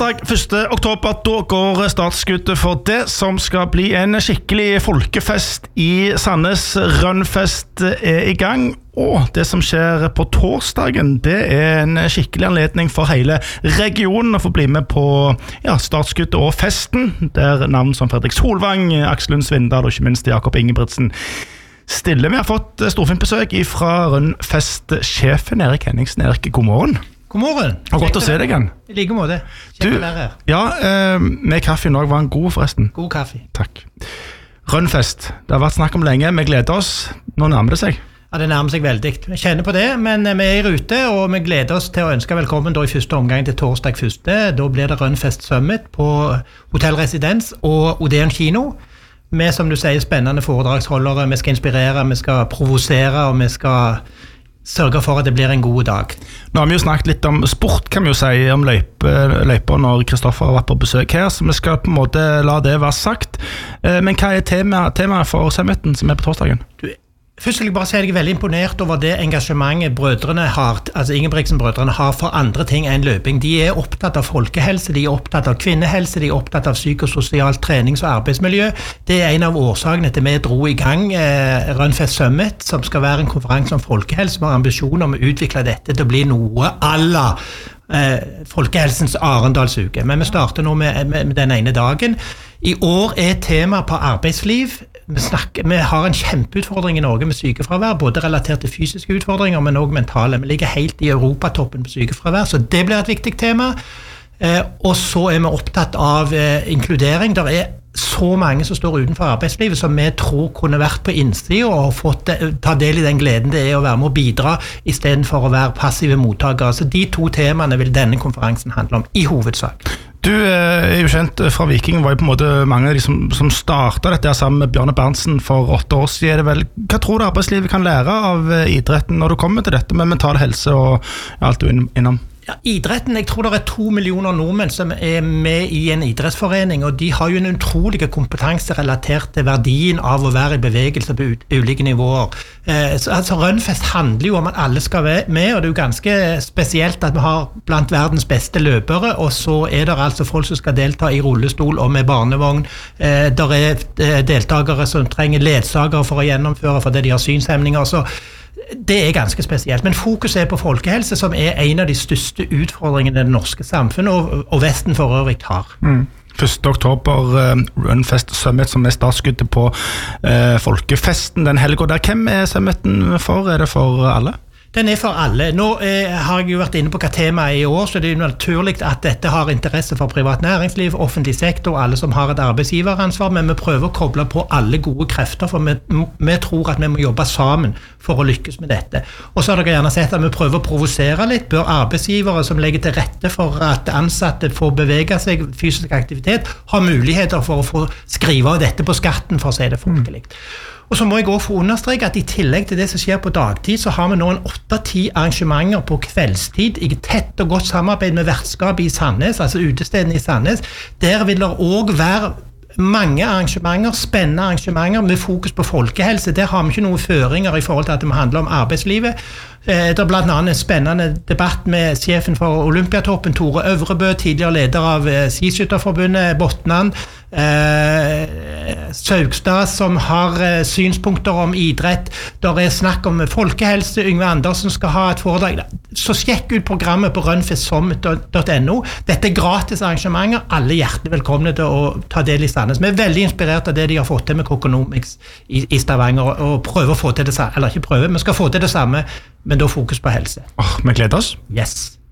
Torsdag 1. oktober, da går startskuddet for det som skal bli en skikkelig folkefest i Sandnes. Rønnfest i gang, og det som skjer på torsdagen, det en skikkelig anledning for hele regionen å få bli med på startskuddet og festen, der navn som Fredrik Solvang, Aksel Lund Svindal og ikke minst Jakob Ingebrigtsen stille. Vi har fått storfint besøk fra Rønnfest-sjefen Erik Henningsen. Erik, god morgen. God morgen. Og godt å se deg igjen. I like måte. Kjekt å være her. Ja, med kaffe i dag var en god forresten. God kaffe. Takk. Rønnfest, det har vært snakk om lenge. Vi gleder oss. Nå nærmer det seg. Ja, det nærmer seg veldig. Vi kjenner på det, men vi i rute, og vi gleder oss til å ønske velkommen da i første omgang til torsdag 1. Da blir det Rønnfest Summit på Hotel Residens og Odeon Kino. Med, som du sier, spennende foredragsholdere. Vi skal inspirere, vi skal provosere, og vi skal sørge for at det blir en god dag. Nå har vi jo snakket litt om sport, kan vi jo si, om løyper når Kristoffer har vært på besøk her, så vi skal på en måte la det være sagt. Men hva temaet for summiten som på torsdagen? Først vil jeg bare si at jeg veldig imponert over det engasjementet brødrene har, altså Ingebrigtsen-brødrene har for andre ting enn løping. De opptatt av folkehelse, de opptatt av kvinnehelse, de opptatt av psykososialt trenings- og arbeidsmiljø. Det en av årsakene til vi dro i gang Rønnfest Summit, som skal være en konferanse om folkehelse, med ambisjoner om å utvikle dette til å bli noe à folkehelsens Arendalsuke. Men vi starter nå med den ene dagen. I år tema på arbeidsliv. Vi har en kjempeutfordring i Norge med sykefravær, både relatert til fysiske utfordringer, men også mentale. Vi ligger helt i europatoppen på sykefravær, så det blir et viktig tema. Og så vi opptatt av inkludering. Det så mange som står utenfor arbeidslivet som vi tror kunne vært på innsiden og fått ta del i den gleden det å være med å bidra i stedet for å være passive mottakere. Så de to temaene vil denne konferansen handle om i hovedsak. Du jo kjent fra Viking, var jo på en måte mange av de som startet dette sammen med Bjarne Berntsen for 8 år siden. Hva tror du arbeidslivet kan lære av idretten når du kommer til dette med mental helse og alt du innom? Ja, idretten, jeg tror det 2 millioner nordmenn som med i en idrettsforening, og de har jo en utrolig kompetanse relatert til verdien av å være i bevegelse på ulike nivåer. Altså Rønnfest handler jo om at alle skal være med, og det jo ganske spesielt at vi har blant verdens beste løpere, og så det altså folk som skal delta i rullestol og med barnevogn. Der deltakere som trenger ledsagere for å gjennomføre fordi de har synshemninger, så det ganske spesielt, men fokuset på folkehelse, som en av de største utfordringene det norske samfunnet og Vesten for øvrig har. 1. oktober, Rønnfest Summit, som startskuddet på folkefesten den helgen der. Hvem summiten for? Det for alle? Den for alle. Nå har jeg jo vært inne på hva temaet i år, så det jo naturlig at dette har interesse for privat næringsliv, offentlig sektor, alle som har et arbeidsgiveransvar, men vi prøver å koble på alle gode krefter, for vi tror at vi må jobbe sammen for å lykkes med dette. Og så har dere gjerne sett at vi prøver å provosere litt. Bør arbeidsgivere som legger til rette for at ansatte får bevege seg, fysisk aktivitet, ha muligheter for å få skrive av dette på skatten, for å si det folkelig. Og så må jeg også få understreke at i tillegg til det som skjer på dagtid, så har vi nå en 8-10 arrangementer på kveldstid i tett og godt samarbeid med vertskap i Sandnes, altså utestedene i Sandnes. Der vil det også være mange arrangementer, spennende arrangementer med fokus på folkehelse. Der har vi ikke noen føringer i forhold til at det handler om arbeidslivet. Det blant annet en spennende debatt med sjefen for Olympiatoppen, Tore Øvrebø, tidligere leder av Skiskytterforbundet, Botnan, Saugstad, som har synspunkter om idrett. Der snakk om folkehelse. Yngve Andersen skal ha et foredrag. Så sjekk ut programmet på rønnfestsummit.no. Dette gratis arrangementer. Alle hjertelig velkomne til å ta del i Sandnes. Vi veldig inspirert av det de har fått til med Coconomics i Stavanger, og prøver å få til det samme, eller ikke prøve, men skal få til det samme, men da fokus på helse. Vi gleder oss. Yes.